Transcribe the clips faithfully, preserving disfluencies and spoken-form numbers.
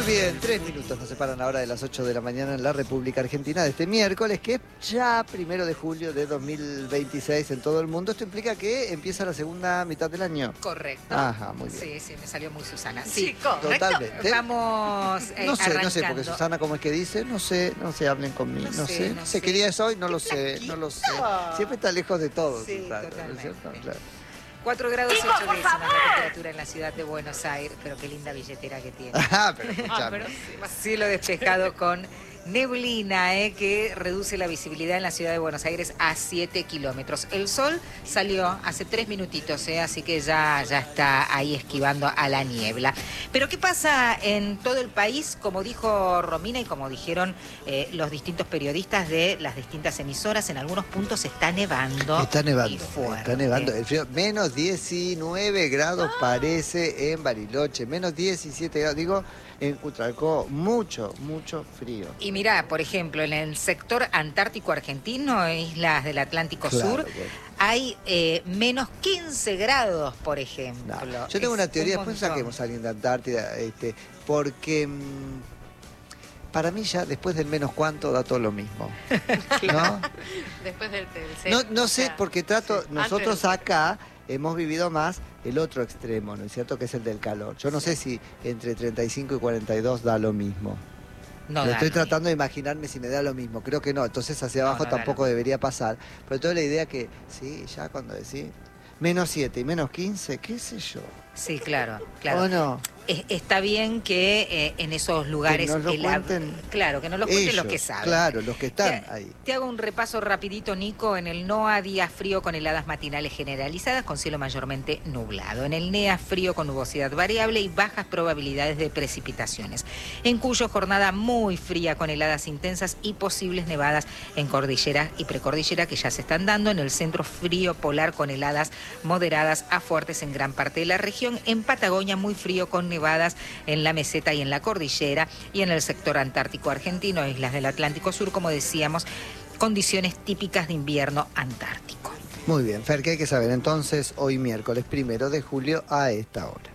bien, tres minutos nos separan ahora de las ocho de la mañana en la República Argentina de este miércoles, que es ya primero de julio de dos mil veintiséis en todo el mundo. Esto implica que empieza la segunda mitad del año. Correcto. Ajá, muy bien. Sí, sí, me salió muy Susana. Sí, Sí, correcto. Totalmente. Vamos eh, No sé, arrancando. no sé, porque Susana, ¿cómo es que dice? No sé, no sé, hablen conmigo. No No, sé, sé, no no sé. sé. ¿Qué día es hoy? No lo sé, no lo sé. Siempre está lejos de todo, Sí, Susana, ¿no es totalmente. cierto? Claro. cuatro grados Chicos, ocho por décimas favor. la temperatura en la ciudad de Buenos Aires, pero qué linda billetera que tiene. Ah, pero Ah, escuchame. pero sí. Cielo despejado con neblina, eh, que reduce la visibilidad en la ciudad de Buenos Aires a siete kilómetros. El sol salió hace tres minutitos, eh, así que ya, ya está ahí esquivando a la niebla. Pero ¿qué pasa en todo el país? Como dijo Romina y como dijeron eh, los distintos periodistas de las distintas emisoras, en algunos puntos está nevando. Está nevando, y fuerte. está nevando. El frío, menos diecinueve grados Ah. parece en Bariloche, menos diecisiete grados, digo, en Utralcó, mucho, mucho frío. Y mirá, por ejemplo, en el sector antártico argentino, islas del Atlántico Claro, Sur, bueno. hay eh, menos quince grados, por ejemplo. No, yo tengo Es una teoría, un después montón. saquemos a alguien de Antártida, este, porque mm, para mí ya después del menos cuánto da todo lo mismo. ¿No? Después del, del set, No, no o sé, sea, porque trato, sí. nosotros Antes del- acá hemos vivido más el otro extremo, ¿no es cierto? Que es el del calor. Yo no sé si entre treinta y cinco y cuarenta y dos da lo mismo. No Lo da estoy lo tratando de imaginarme si me da lo mismo. Creo que no. Entonces hacia No, abajo no da tampoco lo debería pasar. Pero tengo la idea que, sí, ya cuando decís menos siete y menos quince, qué sé yo. mismo. Sí, claro, claro. ¿O no? Es- Está bien que eh, en esos lugares... nos lo el hab- cuenten claro, que no lo cuenten los Ellos, que saben. claro, los que están Te- ahí. Te hago un repaso rapidito, Nico. En el NOA, día frío con heladas matinales generalizadas, con cielo mayormente nublado. En el NEA, frío con nubosidad variable y bajas probabilidades de precipitaciones. En Cuyo, jornada muy fría con heladas intensas y posibles nevadas en cordillera y precordillera que ya se están dando. En el centro, frío polar con heladas moderadas a fuertes en gran parte de la región. En Patagonia, muy frío con nevadas en la meseta y en la cordillera, y en el sector antártico argentino, islas del Atlántico Sur, como decíamos, condiciones típicas de invierno antártico. Muy bien, Fer, ¿qué hay que saber entonces hoy miércoles primero de julio a esta hora?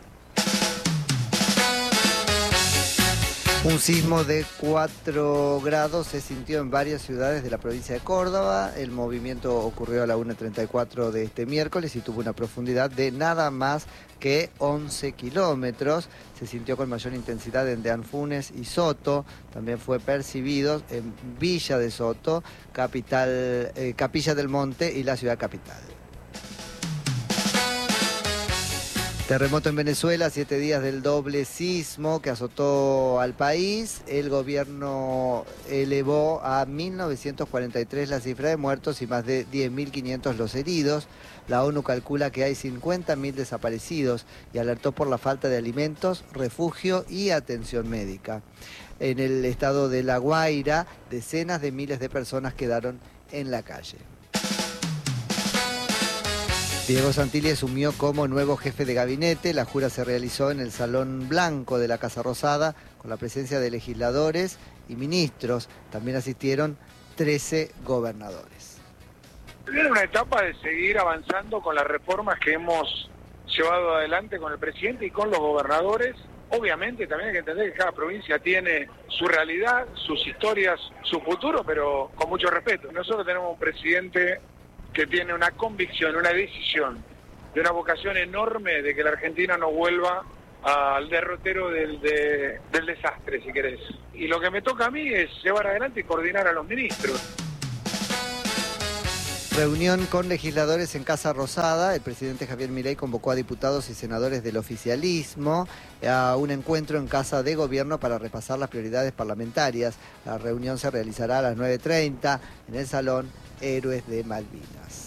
Un sismo de cuatro grados se sintió en varias ciudades de la provincia de Córdoba. El movimiento ocurrió a la una treinta y cuatro de este miércoles y tuvo una profundidad de nada más que once kilómetros. Se sintió con mayor intensidad en Deanfunes y Soto. También fue percibido en Villa de Soto, capital, eh, Capilla del Monte y la ciudad capital. Terremoto en Venezuela, siete días del doble sismo que azotó al país. El gobierno elevó a mil novecientos cuarenta y tres la cifra de muertos y más de diez mil quinientos los heridos. La ONU calcula que hay cincuenta mil desaparecidos y alertó por la falta de alimentos, refugio y atención médica. En el estado de La Guaira, decenas de miles de personas quedaron en la calle. Diego Santilli asumió como nuevo jefe de gabinete. La jura se realizó en el Salón Blanco de la Casa Rosada con la presencia de legisladores y ministros. También asistieron trece gobernadores. Viene una etapa de seguir avanzando con las reformas que hemos llevado adelante con el presidente y con los gobernadores. Obviamente también hay que entender que cada provincia tiene su realidad, sus historias, su futuro, pero con mucho respeto. Nosotros tenemos un presidente que tiene una convicción, una decisión, de una vocación enorme de que la Argentina no vuelva al derrotero del, de- del desastre, si querés. Y lo que me toca a mí es llevar adelante y coordinar a los ministros. Reunión con legisladores en Casa Rosada. El presidente Javier Milei convocó a diputados y senadores del oficialismo a un encuentro en Casa de Gobierno para repasar las prioridades parlamentarias. La reunión se realizará a las nueve treinta en el Salón Héroes de Malvinas.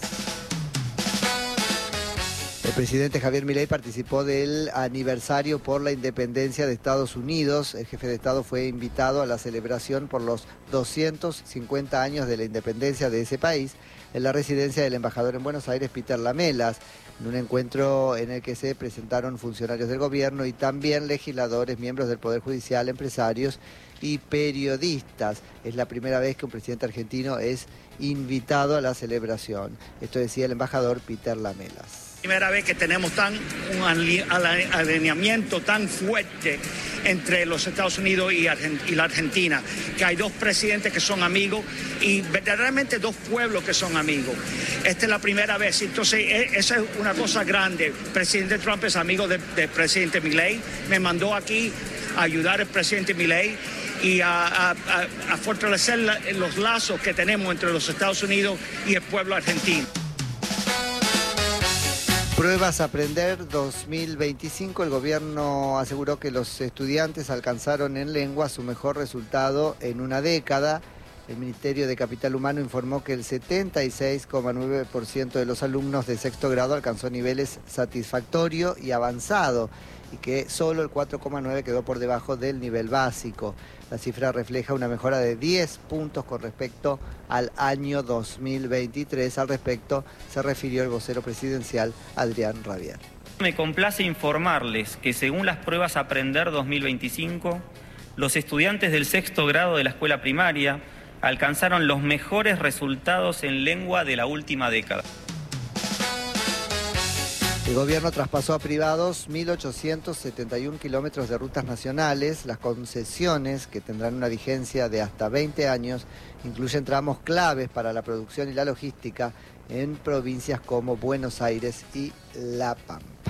El presidente Javier Milei participó del aniversario por la independencia de Estados Unidos. El jefe de Estado fue invitado a la celebración por los doscientos cincuenta años de la independencia de ese país en la residencia del embajador en Buenos Aires, Peter Lamelas, en un encuentro en el que se presentaron funcionarios del gobierno y también legisladores, miembros del Poder Judicial, empresarios y periodistas. Es la primera vez que un presidente argentino es invitado a la celebración. Esto decía el embajador Peter Lamelas. Primera vez que tenemos tan un alineamiento tan fuerte entre los Estados Unidos y, Argent y la Argentina, que hay dos presidentes que son amigos y verdaderamente dos pueblos que son amigos. Esta es la primera vez, entonces esa es una cosa grande. El presidente Trump es amigo del de presidente Milei, me mandó aquí a ayudar al presidente Milei y a, a, a fortalecer la, los lazos que tenemos entre los Estados Unidos y el pueblo argentino. Pruebas Aprender dos mil veinticinco, el gobierno aseguró que los estudiantes alcanzaron en lengua su mejor resultado en una década. El Ministerio de Capital Humano informó que el setenta y seis coma nueve por ciento de los alumnos de sexto grado alcanzó niveles satisfactorio y avanzado y que solo el cuatro coma nueve quedó por debajo del nivel básico. La cifra refleja una mejora de diez puntos con respecto al año dos mil veintitrés. Al respecto se refirió el vocero presidencial Adrián Rabier. Me complace informarles que según las pruebas Aprender dos mil veinticinco, los estudiantes del sexto grado de la escuela primaria alcanzaron los mejores resultados en lengua de la última década. El gobierno traspasó a privados mil ochocientos setenta y uno kilómetros de rutas nacionales. Las concesiones, que tendrán una vigencia de hasta veinte años, incluyen tramos claves para la producción y la logística en provincias como Buenos Aires y La Pampa.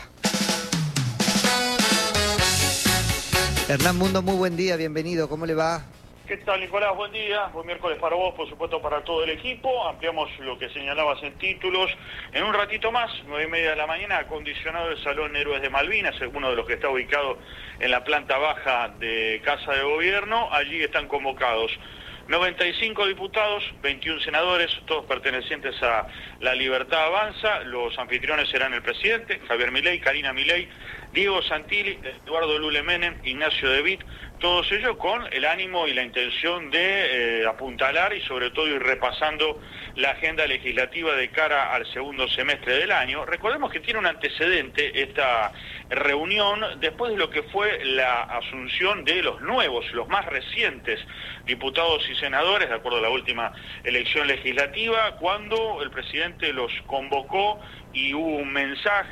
Hernán Mundo, muy buen día, bienvenido, ¿cómo le va? ¿Qué tal, Nicolás? Buen día, buen miércoles para vos, por supuesto para todo el equipo. Ampliamos lo que señalabas en títulos. En un ratito más, nueve y media de la mañana, acondicionado el Salón Héroes de Malvinas, uno de los que está ubicado en la planta baja de Casa de Gobierno. Allí están convocados noventa y cinco diputados, veintiún senadores, todos pertenecientes a La Libertad Avanza. Los anfitriones serán el presidente, Javier Milei, Karina Milei, Diego Santilli, Eduardo Lule Menem, Ignacio De Witt, todos ellos con el ánimo y la intención de eh, apuntalar y sobre todo ir repasando la agenda legislativa de cara al segundo semestre del año. Recordemos que tiene un antecedente esta reunión después de lo que fue la asunción de los nuevos, los más recientes diputados y senadores, de acuerdo a la última elección legislativa, cuando el presidente los convocó y hubo un mensaje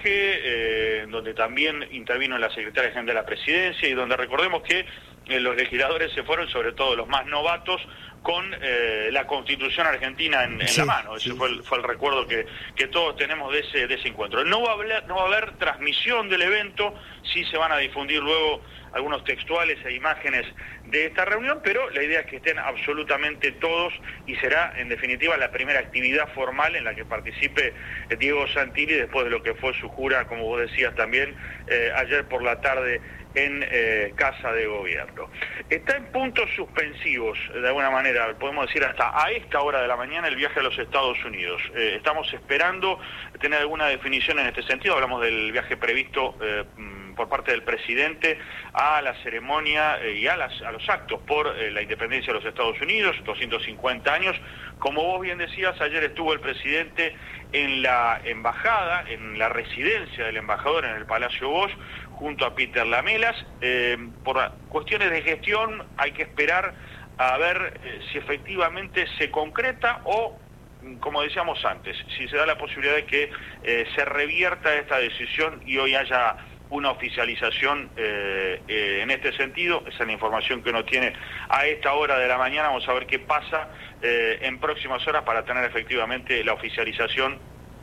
eh, donde también intervino la secretaria general de la presidencia y donde recordemos que eh, los legisladores se fueron, sobre todo los más novatos, con eh, la Constitución argentina en, en sí, la mano. Ese sí. fue, el, fue el recuerdo que, que todos tenemos de ese, de ese encuentro. No va, a haber, no va a haber transmisión del evento, sí se van a difundir luego algunos textuales e imágenes de esta reunión, pero la idea es que estén absolutamente todos y será, en definitiva, la primera actividad formal en la que participe Diego Santilli después de lo que fue su jura, como vos decías también, eh, ayer por la tarde en eh, Casa de Gobierno. Está en puntos suspensivos, de alguna manera, podemos decir hasta a esta hora de la mañana, el viaje a los Estados Unidos. Eh, estamos esperando tener alguna definición en este sentido. Hablamos del viaje previsto eh, por parte del presidente a la ceremonia eh, y a, las, a los actos por eh, la independencia de los Estados Unidos, doscientos cincuenta años. Como vos bien decías, ayer estuvo el presidente en la embajada, en la residencia del embajador en el Palacio Bosch, junto a Peter Lamelas. Eh, por cuestiones de gestión hay que esperar a ver eh, si efectivamente se concreta o, como decíamos antes, si se da la posibilidad de que eh, se revierta esta decisión y hoy haya una oficialización eh, eh, en este sentido. Esa es la información que uno tiene a esta hora de la mañana. Vamos a ver qué pasa eh, en próximas horas para tener efectivamente la oficialización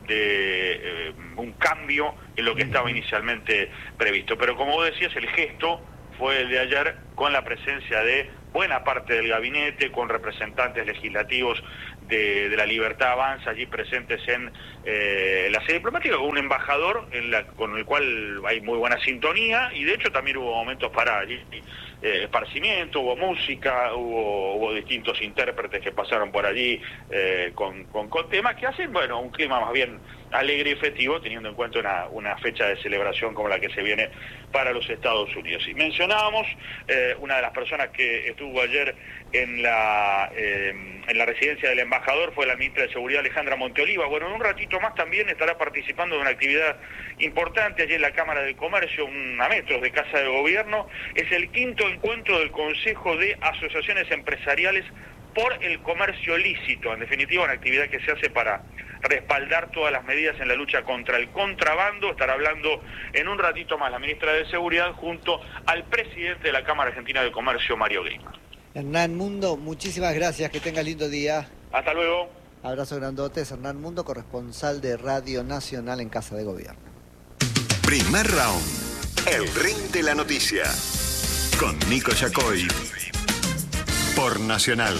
de eh, un cambio en lo que estaba inicialmente previsto. Pero como vos decías, el gesto fue el de ayer con la presencia de buena parte del gabinete, con representantes legislativos de, de la Libertad Avanza allí presentes en eh, la sede diplomática, con un embajador en la, con el cual hay muy buena sintonía, y de hecho también hubo momentos para allí, eh, esparcimiento, hubo música, hubo, hubo distintos intérpretes que pasaron por allí eh, con, con, con temas que hacen, bueno, un clima más bien alegre y festivo, teniendo en cuenta una, una fecha de celebración como la que se viene para los Estados Unidos. Y mencionábamos eh, una de las personas que estuvo ayer en la eh, en la residencia del embajador fue la ministra de Seguridad, Alejandra Monteoliva. Bueno, en un ratito más también estará participando de una actividad importante allí en la Cámara de Comercio, a metros de Casa de Gobierno. Es el quinto encuentro del Consejo de Asociaciones Empresariales por el Comercio Lícito. En definitiva, una actividad que se hace para respaldar todas las medidas en la lucha contra el contrabando. Estará hablando en un ratito más la ministra de Seguridad junto al presidente de la Cámara Argentina de Comercio, Mario Grimberg. Hernán Mundo, muchísimas gracias, que tenga lindo día. Hasta luego. Abrazo grandote, es Hernán Mundo, corresponsal de Radio Nacional en Casa de Gobierno. Primer round, el ring de la noticia, con Nico Yacoy, por Nacional.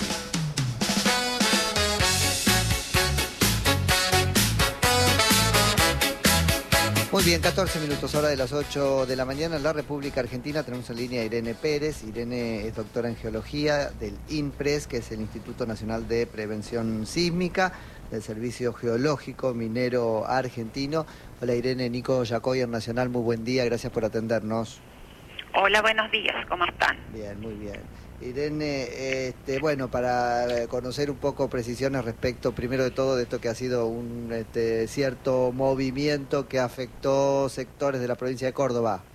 Muy bien, catorce minutos, hora de las ocho de la mañana en la República Argentina. Tenemos en línea a Irene Pérez. Irene es doctora en Geología del INPRES, que es el Instituto Nacional de Prevención Sísmica, del Servicio Geológico Minero Argentino. Hola Irene, Nico Yacoy en Nacional, muy buen día, gracias por atendernos. Hola, buenos días, ¿cómo están? Bien, muy bien. Irene, este, bueno, para conocer un poco precisiones respecto, primero de todo, de esto que ha sido un este, cierto movimiento que afectó sectores de la provincia de Córdoba.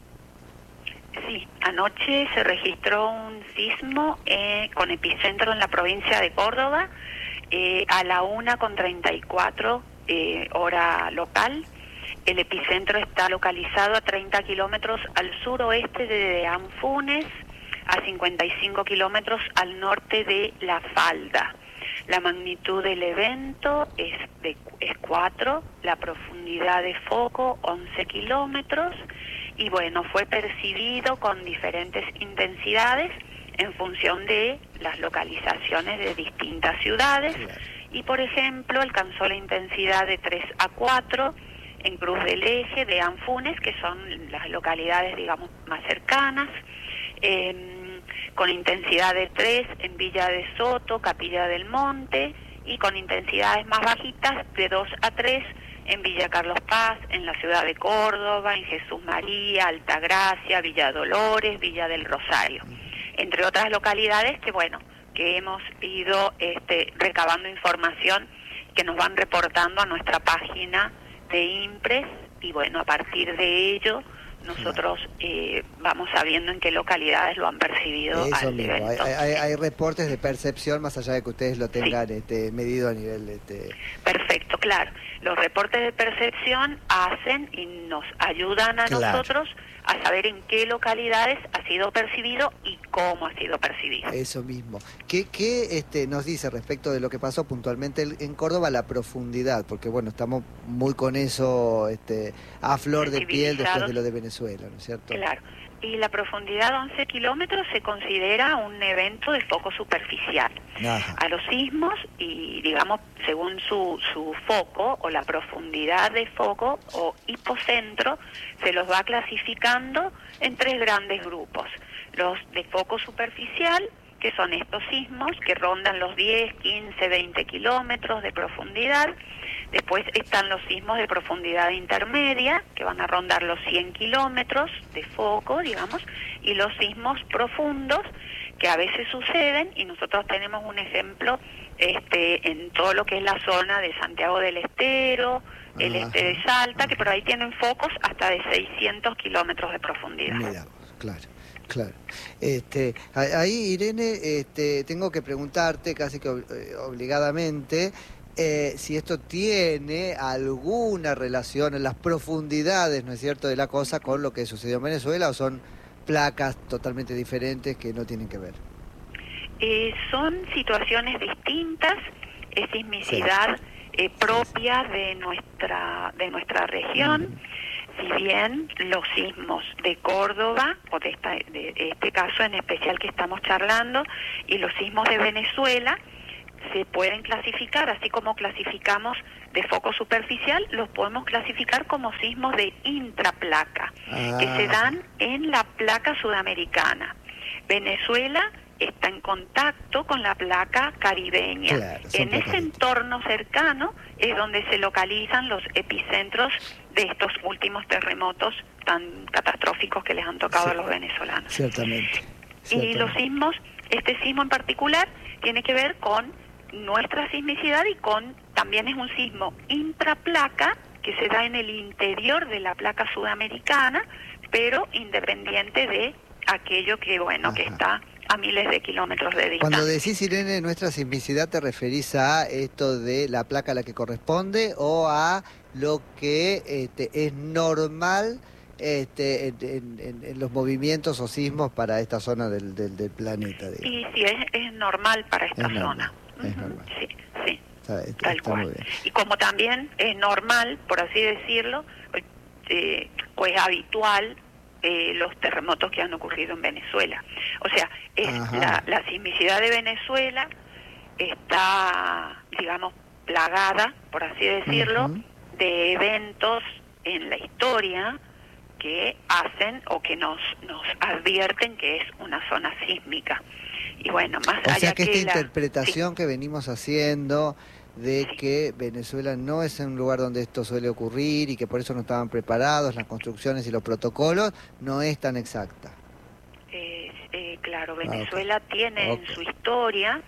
Sí, anoche se registró un sismo eh, con epicentro en la provincia de Córdoba eh, a la una con treinta y cuatro eh, hora local. El epicentro está localizado a treinta kilómetros al suroeste de Anfunes, a cincuenta y cinco kilómetros al norte de La Falda. La magnitud del evento es de es cuatro, la profundidad de foco once kilómetros, y bueno, fue percibido con diferentes intensidades en función de las localizaciones de distintas ciudades, y por ejemplo alcanzó la intensidad de tres a cuatro en Cruz del Eje de Anfunes, que son las localidades, digamos, más cercanas, eh, con intensidad de tres en Villa de Soto, Capilla del Monte, y con intensidades más bajitas de dos a tres en Villa Carlos Paz, en la ciudad de Córdoba, en Jesús María, Altagracia, Villa Dolores, Villa del Rosario, entre otras localidades que, bueno, que hemos ido este, recabando información que nos van reportando a nuestra página de INPRES, y bueno, a partir de ello nosotros eh, vamos sabiendo en qué localidades lo han percibido. Eso al mismo, evento. hay, hay, hay reportes de percepción más allá de que ustedes lo tengan sí. este, medido a nivel... Este... Perfecto, claro. Los reportes de percepción hacen y nos ayudan a claro. nosotros a saber en qué localidades ha sido percibido y cómo ha sido percibido. Eso mismo. ¿Qué, qué este, nos dice respecto de lo que pasó puntualmente en Córdoba, la profundidad? Porque bueno, estamos muy con eso este, a flor de piel después de lo de Venezuela, ¿no es cierto? Claro. Y la profundidad de once kilómetros se considera un evento de foco superficial. Ajá. A los sismos, y digamos, según su, su foco o la profundidad de foco o hipocentro, se los va clasificando en tres grandes grupos. Los de foco superficial, que son estos sismos que rondan los diez, quince, veinte kilómetros de profundidad. Después están los sismos de profundidad intermedia, que van a rondar los cien kilómetros de foco, digamos, y los sismos profundos, que a veces suceden, y nosotros tenemos un ejemplo este, en todo lo que es la zona de Santiago del Estero, el Ajá. este de Salta, que por ahí tienen focos hasta de seiscientos kilómetros de profundidad. Mira, claro. Claro. Este, ahí, Irene, este, tengo que preguntarte casi que obligadamente eh, si esto tiene alguna relación en las profundidades, ¿no es cierto?, de la cosa con lo que sucedió en Venezuela, o son placas totalmente diferentes que no tienen que ver. Eh, son situaciones distintas, es sismicidad sí. eh, propia sí, sí. de nuestra de nuestra región. Mm. Si bien los sismos de Córdoba, o de, esta, de este caso en especial que estamos charlando, y los sismos de Venezuela, se pueden clasificar, así como clasificamos de foco superficial, los podemos clasificar como sismos de intraplaca, ah. que se dan en la placa sudamericana. Venezuela está en contacto con la placa caribeña. Claro, en ese entorno cercano es donde se localizan los epicentros de estos últimos terremotos tan catastróficos que les han tocado sí, a los venezolanos. Ciertamente, ciertamente. Y los sismos, este sismo en particular, tiene que ver con nuestra sismicidad y con, también es un sismo intraplaca que se da en el interior de la placa sudamericana, pero independiente de aquello que, bueno, Ajá. que está a miles de kilómetros de distancia. Cuando decís, Irene, nuestra sismicidad, ¿te referís a esto de la placa a la que corresponde o a lo que este, es normal este, en, en, en los movimientos o sismos para esta zona del, del, del planeta? Digamos? Y sí, es, es normal para esta es zona. Normal, es uh-huh. normal. Sí, sí. Está, está, Tal está cual. muy bien. Y como también es normal, por así decirlo, eh, o es habitual, eh, los terremotos que han ocurrido en Venezuela. O sea, es la, la sismicidad de Venezuela está, digamos, plagada, por así decirlo, uh-huh. de eventos en la historia que hacen o que nos, nos advierten que es una zona sísmica. Y bueno, más o allá sea que, que esta la, interpretación sí. que venimos haciendo de sí. que Venezuela no es un lugar donde esto suele ocurrir y que por eso no estaban preparados las construcciones y los protocolos, no es tan exacta. Eh, eh, claro, Venezuela ah, okay. tiene okay. en su historia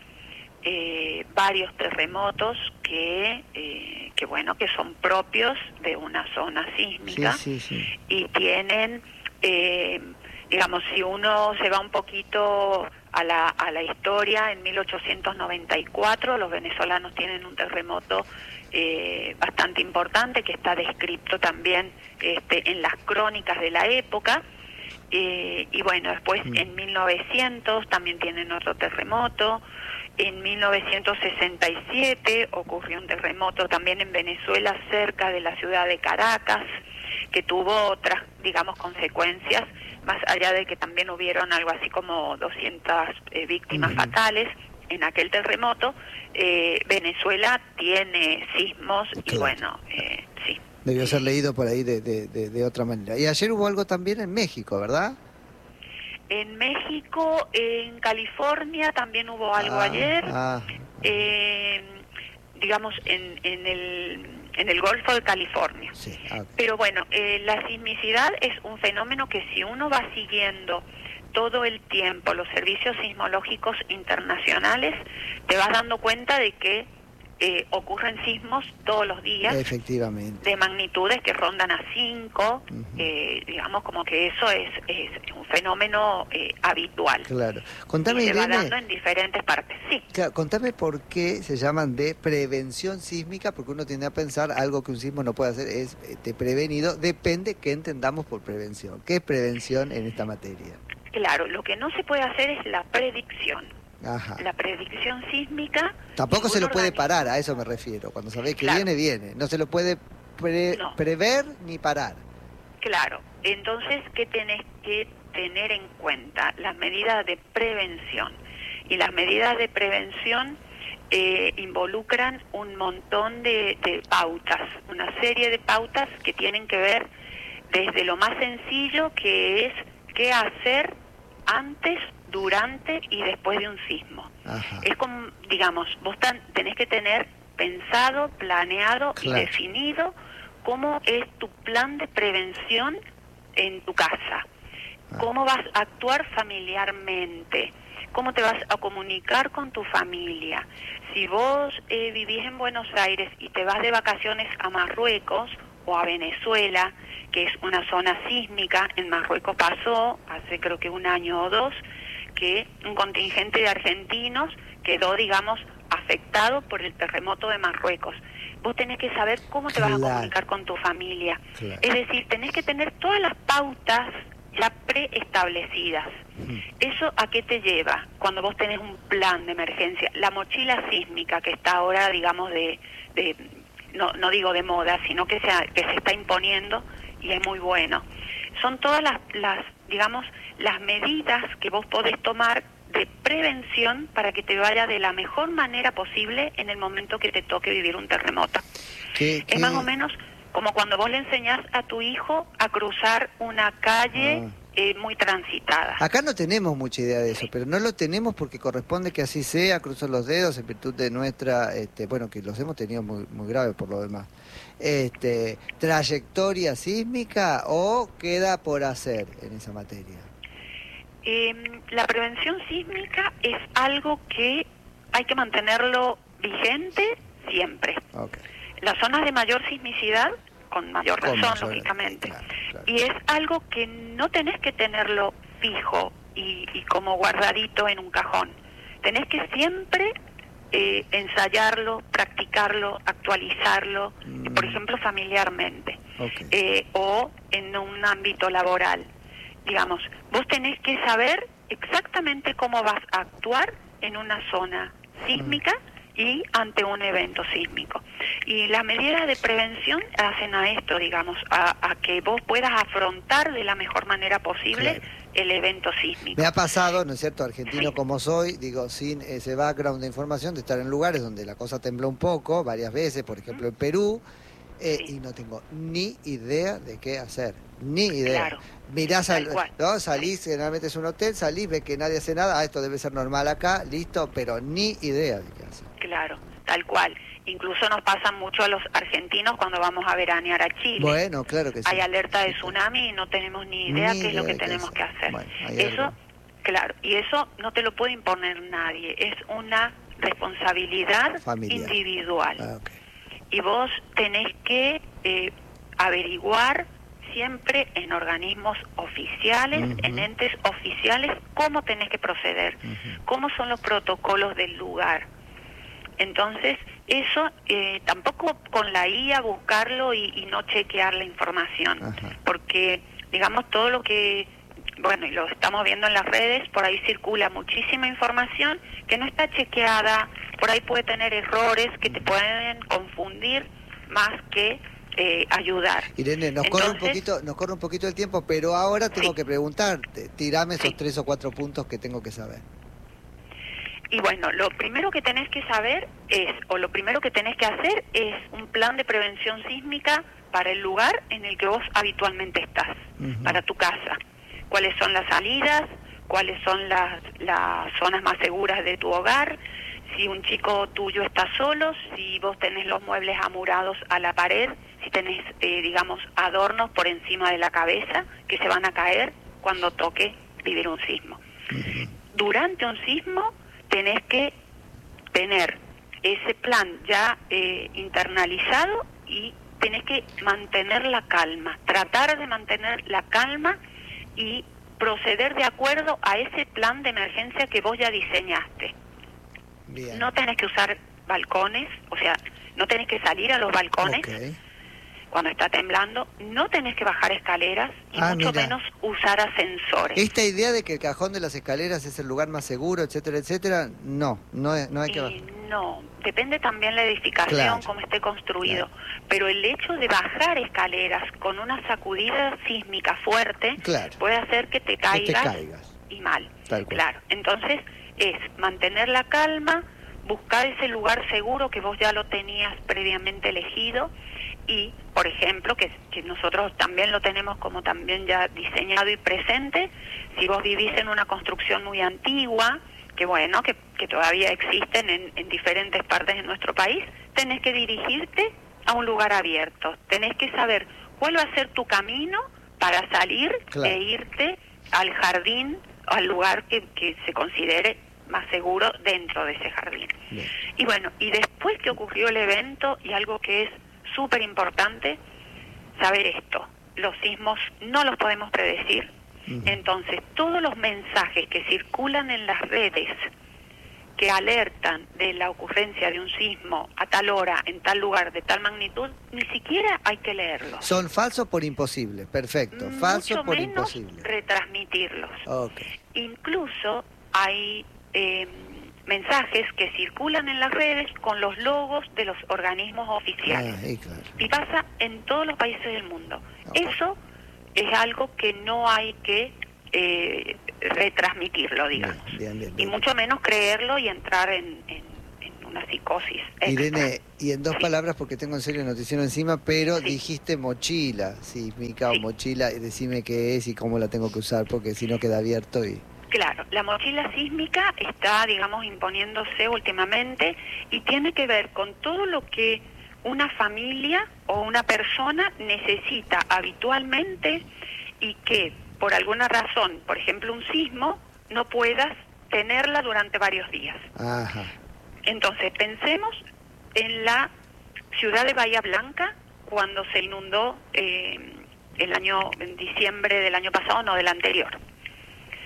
eh, varios terremotos que, eh, que bueno, que son propios de una zona sísmica sí, sí, sí. y tienen, eh, digamos, si uno se va un poquito a la, a la historia, en mil ochocientos noventa y cuatro los venezolanos tienen un terremoto eh, bastante importante que está descrito también este, en las crónicas de la época, eh, y bueno, después mm. en mil novecientos también tienen otro terremoto, en mil novecientos sesenta y siete ocurrió un terremoto también en Venezuela cerca de la ciudad de Caracas, que tuvo otras, digamos, consecuencias, más allá de que también hubieron algo así como doscientas eh, víctimas uh-huh. fatales en aquel terremoto. eh, Venezuela tiene sismos claro. y bueno, eh, sí. Debió ser leído por ahí de, de, de, de otra manera. Y ayer hubo algo también en México, ¿verdad? En México, en California también hubo algo ah, ayer. Ah. Eh, digamos, en, en el... en el Golfo de California. Sí, okay. Pero bueno, eh, la sismicidad es un fenómeno que si uno va siguiendo todo el tiempo los servicios sismológicos internacionales, te vas dando cuenta de que eh, ocurren sismos todos los días. Efectivamente. De magnitudes que rondan a cinco, uh-huh. eh, digamos como que eso es, es un fenómeno eh, habitual. Claro. Contame, y se Irene, va dando en diferentes partes. Sí. Claro, contame por qué se llaman de prevención sísmica, porque uno tiende a pensar algo que un sismo no puede hacer es este, prevenido. Depende qué entendamos por prevención. ¿Qué es prevención en esta materia? Claro, lo que no se puede hacer es la predicción. Ajá. La predicción sísmica... Tampoco se lo organismo. puede parar, a eso me refiero. Cuando sabés que claro. viene, viene. No se lo puede pre- no. prever ni parar. Claro. Entonces, ¿qué tenés que tener en cuenta? Las medidas de prevención. Y las medidas de prevención eh, involucran un montón de, de pautas. Una serie de pautas que tienen que ver desde lo más sencillo, que es qué hacer antes, durante y después de un sismo. Ajá. Es como, digamos, vos tan, tenés que tener pensado, planeado claro. y definido cómo es tu plan de prevención en tu casa, ah. cómo vas a actuar familiarmente, cómo te vas a comunicar con tu familia. Si vos eh, vivís en Buenos Aires y te vas de vacaciones a Marruecos o a Venezuela, que es una zona sísmica, en Marruecos pasó hace creo que un año o dos, que un contingente de argentinos quedó, digamos, afectado por el terremoto de Marruecos. Vos tenés que saber cómo te claro. vas a comunicar con tu familia. Claro. Es decir, tenés que tener todas las pautas ya preestablecidas. Mm. ¿Eso a qué te lleva cuando vos tenés un plan de emergencia? La mochila sísmica que está ahora, digamos, de... de no, no digo de moda, sino que se, que se está imponiendo y es muy bueno. Son todas las, las, digamos, las medidas que vos podés tomar de prevención para que te vaya de la mejor manera posible en el momento que te toque vivir un terremoto. ¿Qué, es qué? más o menos como cuando vos le enseñás a tu hijo a cruzar una calle ah. eh, muy transitada. Acá no tenemos mucha idea de eso, pero no lo tenemos porque corresponde que así sea, cruzo los dedos en virtud de nuestra, este, bueno, que los hemos tenido muy, muy graves por lo demás, este, trayectoria sísmica o queda por hacer en esa materia. Eh, la prevención sísmica es algo que hay que mantenerlo vigente siempre. Okay. Las zonas de mayor sismicidad, con mayor razón, mayor, lógicamente. claro, claro. Y es algo que no tenés que tenerlo fijo y, y como guardadito en un cajón. Tenés que siempre eh, ensayarlo, practicarlo, actualizarlo, mm. por ejemplo, familiarmente, okay. eh, o en un ámbito laboral. Digamos, vos tenés que saber exactamente cómo vas a actuar en una zona sísmica mm. y ante un evento sísmico. Y las medidas de prevención hacen a esto, digamos, a, a que vos puedas afrontar de la mejor manera posible claro. el evento sísmico. Me ha pasado, ¿no es cierto?, argentino sí. como soy, digo, sin ese background de información, de estar en lugares donde la cosa tembló un poco, varias veces, por ejemplo en Perú, eh, sí. y no tengo ni idea de qué hacer, ni idea. Claro. Mirás, al, ¿no? salís, generalmente es un hotel, salís, ves que nadie hace nada, ah, esto debe ser normal acá, listo, pero ni idea de qué hacer. Claro, tal cual. Incluso nos pasa mucho a los argentinos cuando vamos a veranear a Chile. Bueno, claro que sí. Hay alerta de tsunami y no tenemos ni idea ni qué es lo que tenemos que hacer. Bueno, eso, algo. Claro, y eso no te lo puede imponer nadie, es una responsabilidad familiar. Individual. Ah, okay. Y vos tenés que eh, averiguar siempre en organismos oficiales, uh-huh. en entes oficiales, cómo tenés que proceder, uh-huh. cómo son los protocolos del lugar. Entonces, eso eh, tampoco con la I A buscarlo y, y no chequear la información, ajá. porque, digamos, todo lo que, bueno, y lo estamos viendo en las redes, por ahí circula muchísima información que no está chequeada, por ahí puede tener errores que te pueden confundir más que eh, ayudar. Irene, nos Entonces, corre un poquito, nos corre un poquito el tiempo, pero ahora tengo sí. que preguntarte, tirame esos sí. tres o cuatro puntos que tengo que saber. Y bueno, lo primero que tenés que saber es, o lo primero que tenés que hacer es un plan de prevención sísmica para el lugar en el que vos habitualmente estás, uh-huh. para tu casa. Cuáles son las salidas, cuáles son las, las zonas más seguras de tu hogar, si un chico tuyo está solo, si vos tenés los muebles amurados a la pared, si tenés, eh, digamos, adornos por encima de la cabeza que se van a caer cuando toque vivir un sismo. Uh-huh. Durante un sismo tenés que tener ese plan ya eh, internalizado y tenés que mantener la calma, tratar de mantener la calma y proceder de acuerdo a ese plan de emergencia que vos ya diseñaste. Bien. No tenés que usar balcones, o sea, no tenés que salir a los balcones okay. cuando está temblando, no tenés que bajar escaleras y ah, mucho mira. menos usar ascensores. Esta idea de que el cajón de las escaleras es el lugar más seguro, etcétera, etcétera, no, no, es, no hay que bajar. No, depende también la edificación, claro. cómo esté construido, claro. pero el hecho de bajar escaleras con una sacudida sísmica fuerte claro. puede hacer que te caigas, que te caigas. y mal. Claro, entonces es mantener la calma, buscar ese lugar seguro que vos ya lo tenías previamente elegido y, por ejemplo, que, que nosotros también lo tenemos como también ya diseñado y presente, si vos vivís en una construcción muy antigua, que bueno, que, que todavía existen en, en diferentes partes de nuestro país, tenés que dirigirte a un lugar abierto, tenés que saber cuál va a ser tu camino para salir claro. e irte al jardín, al lugar que, que se considere más seguro dentro de ese jardín. Bien. Y bueno, y después que ocurrió el evento, y algo que es súper importante, saber esto, los sismos no los podemos predecir, uh-huh. entonces todos los mensajes que circulan en las redes que alertan de la ocurrencia de un sismo a tal hora, en tal lugar, de tal magnitud, ni siquiera hay que leerlos. Son falsos por imposible, perfecto, falsos por menos imposible. Retransmitirlos. Okay. Incluso hay eh, mensajes que circulan en las redes con los logos de los organismos oficiales. Ah, claro. Y pasa en todos los países del mundo. Okay. Eso es algo que no hay que eh, retransmitirlo, digamos. Bien, bien, bien, bien. Y mucho menos creerlo y entrar en, en, en una psicosis. Irene, extra. y en dos sí. palabras, porque tengo en serio el noticiero encima, pero sí. dijiste mochila, sísmica sí. o mochila, decime qué es y cómo la tengo que usar, porque si no queda abierto y... Claro, la mochila sísmica está, digamos, imponiéndose últimamente y tiene que ver con todo lo que una familia o una persona necesita habitualmente y que por alguna razón, por ejemplo un sismo, no puedas tenerla durante varios días. Ajá. Entonces pensemos en la ciudad de Bahía Blanca cuando se inundó eh, el año, en diciembre del año pasado, no del anterior.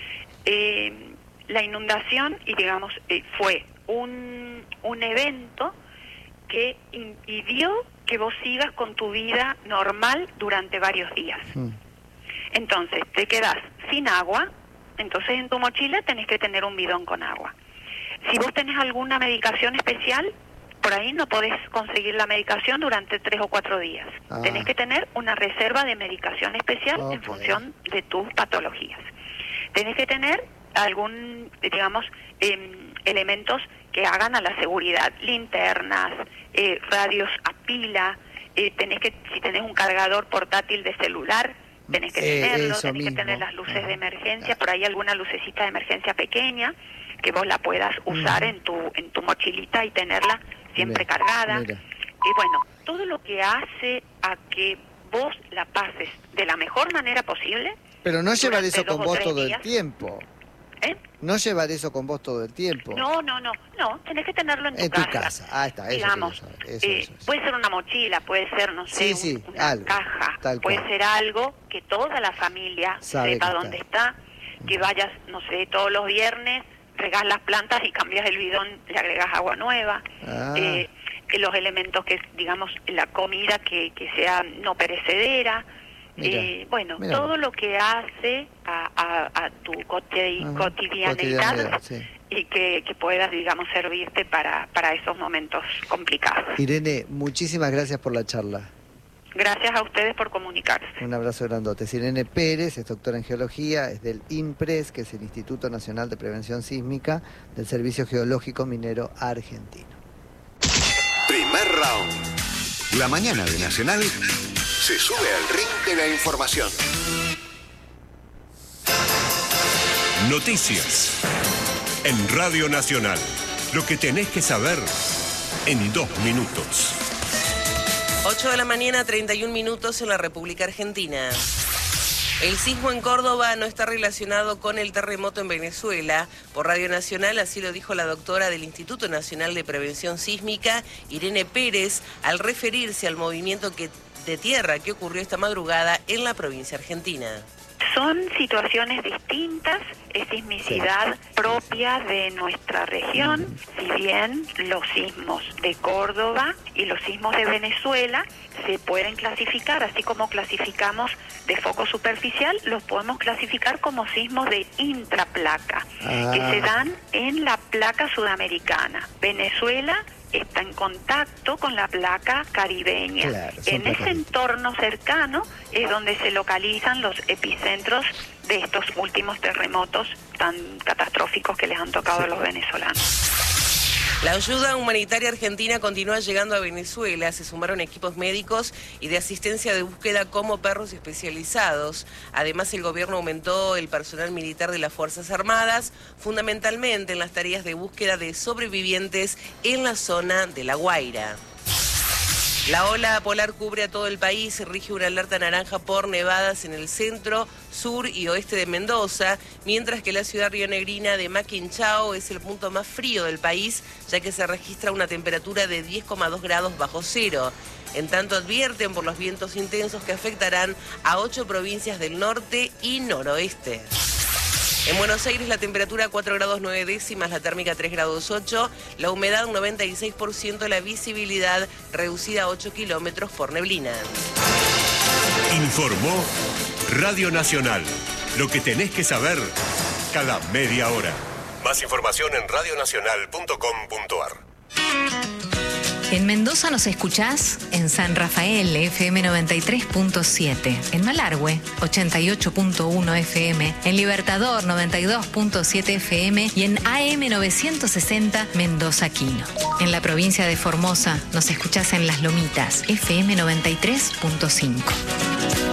eh, la inundación, y digamos, eh, fue un, un evento que impidió que vos sigas con tu vida normal durante varios días. Mm. Entonces, te quedás sin agua, entonces en tu mochila tenés que tener un bidón con agua. Si vos tenés alguna medicación especial, por ahí no podés conseguir la medicación durante tres o cuatro días. Ah. Tenés que tener una reserva de medicación especial okay. en función de tus patologías. Tenés que tener algún, digamos, eh, elementos que hagan a la seguridad, linternas, eh, radios a pila, eh, tenés que, si tenés un cargador portátil de celular, tenés que tenerlo, eh, tenés mismo. que tener las luces ah. de emergencia, por ahí alguna lucecita de emergencia pequeña, que vos la puedas usar mm. en tu en tu mochilita y tenerla siempre mira, cargada. Mira. Y bueno, todo lo que hace a que vos la pases de la mejor manera posible. Pero no llevar eso con vos todo días. el tiempo. ¿Eh? No llevar eso con vos todo el tiempo. No, no, no, no, tenés que tenerlo en tu en casa. En tu casa, ah, está, eso digamos, eso, eh, eso, eso. Puede ser una mochila, puede ser, no sé, sí, sí, un, una algo, caja, puede cual. ser algo que toda la familia Sabe sepa dónde está. está, que vayas, no sé, todos los viernes, regás las plantas y cambias el bidón, le agregas agua nueva, ah. eh, los elementos que, digamos, la comida que, que sea no perecedera. Mira, eh, bueno, mira. todo lo que hace a, a, a tu cotid Ajá, cotidianidad, cotidianidad sí. y que, que puedas, digamos, servirte para, para esos momentos complicados. Irene, muchísimas gracias por la charla. Gracias a ustedes por comunicarse. Un abrazo grandote. Irene Pérez es doctora en geología, es del INPRES, que es el Instituto Nacional de Prevención Sísmica del Servicio Geológico Minero Argentino. Primer round. La mañana de Nacional se sube al ring de la información. Noticias. En Radio Nacional. Lo que tenés que saber en dos minutos. ocho de la mañana, treinta y un minutos en la República Argentina. El sismo en Córdoba no está relacionado con el terremoto en Venezuela. Por Radio Nacional, así lo dijo la doctora del Instituto Nacional de Prevención Sísmica, Irene Pérez, al referirse al movimiento que, de tierra que ocurrió esta madrugada en la provincia argentina. Son situaciones distintas, es sismicidad propia de nuestra región, si bien los sismos de Córdoba y los sismos de Venezuela se pueden clasificar, así como clasificamos de foco superficial, los podemos clasificar como sismos de intraplaca, ah. que se dan en la placa sudamericana. Venezuela está en contacto con la placa caribeña. Claro, en ese entorno cercano es donde se localizan los epicentros de estos últimos terremotos tan catastróficos que les han tocado sí. a los venezolanos. La ayuda humanitaria argentina continúa llegando a Venezuela. Se sumaron equipos médicos y de asistencia de búsqueda como perros especializados. Además, el gobierno aumentó el personal militar de las Fuerzas Armadas, fundamentalmente en las tareas de búsqueda de sobrevivientes en la zona de La Guaira. La ola polar cubre a todo el país, rige una alerta naranja por nevadas en el centro, sur y oeste de Mendoza, mientras que la ciudad rionegrina de Maquinchao es el punto más frío del país, ya que se registra una temperatura de diez coma dos grados bajo cero. En tanto, advierten por los vientos intensos que afectarán a ocho provincias del norte y noroeste. En Buenos Aires la temperatura cuatro grados nueve décimas, la térmica tres grados ocho, la humedad un noventa y seis por ciento, la visibilidad reducida a ocho kilómetros por neblina. Informó Radio Nacional. Lo que tenés que saber cada media hora. Más información en radio nacional punto com punto a r. En Mendoza nos escuchás en San Rafael, F M noventa y tres punto siete, en Malargüe, ochenta y ocho punto uno F M, en Libertador, noventa y dos punto siete F M y en A M novecientos sesenta Mendoza Quino. En la provincia de Formosa nos escuchás en Las Lomitas, F M noventa y tres punto cinco.